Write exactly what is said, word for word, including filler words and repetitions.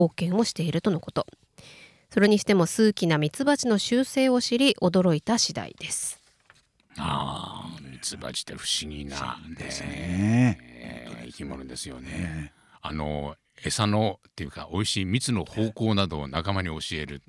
貢献をしているとのこと。それにしても数奇なミツバチの習性を知り驚いた次第です。 ああ、ミツバチって不思議な、 不思議ですねえー生き物ですよね。あの餌のっていうか美味しい蜜の方向などを仲間に教える